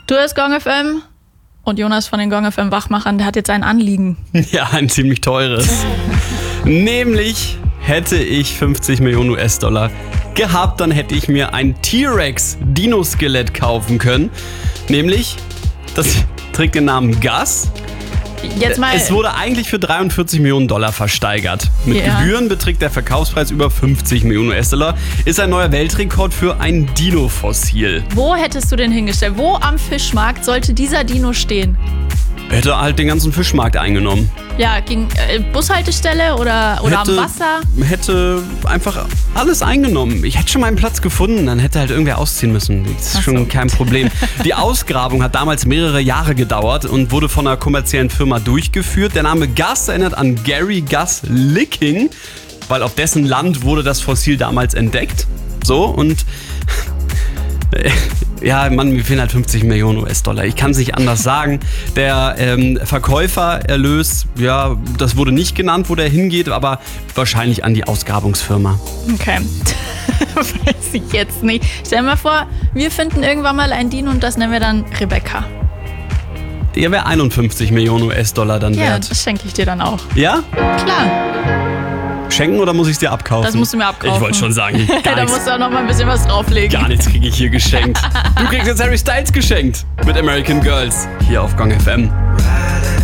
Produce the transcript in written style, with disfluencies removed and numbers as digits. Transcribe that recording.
Du hörst Gong FM und Jonas von den Gong FM Wachmachern, der hat jetzt ein Anliegen. Ja, ein ziemlich teures. Nämlich hätte ich 50 Millionen US-Dollar gehabt, dann hätte ich mir ein T-Rex-Dino-Skelett kaufen können. Nämlich, das trägt den Namen Gus. Jetzt mal. Es wurde eigentlich für 43 Millionen Dollar versteigert. Mit Gebühren beträgt der Verkaufspreis über 50 Millionen US-Dollar. Ist ein neuer Weltrekord für ein Dino-Fossil. Wo hättest du den hingestellt? Wo am Fischmarkt sollte dieser Dino stehen? Hätte halt den ganzen Fischmarkt eingenommen. Ja, gegen Bushaltestelle oder am Wasser? Hätte einfach alles eingenommen. Ich hätte schon meinen Platz gefunden, dann hätte halt irgendwer ausziehen müssen. Das ist schon kein Problem. Die Ausgrabung hat damals mehrere Jahre gedauert und wurde von einer kommerziellen Firma durchgeführt. Der Name Gus erinnert an Gary Gus Licking, weil auf dessen Land wurde das Fossil damals entdeckt. So, und ja, Mann, mir fehlen halt 50 Millionen US-Dollar. Ich kann es nicht anders sagen. Der Verkäufererlös, ja, das wurde nicht genannt, wo der hingeht, aber wahrscheinlich an die Ausgrabungsfirma. Okay. Weiß ich jetzt nicht. Stell dir mal vor, wir finden irgendwann mal ein Dino und das nennen wir dann Rebecca. Der wäre 51 Millionen US-Dollar dann wert. Ja, das schenke ich dir dann auch. Ja? Klar. Schenken oder muss ich es dir abkaufen? Das musst du mir abkaufen. Ich wollte schon sagen, Da musst du auch noch mal ein bisschen was drauflegen. Gar nichts kriege ich hier geschenkt. Du kriegst jetzt Harry Styles geschenkt mit American Girls hier auf Gong FM.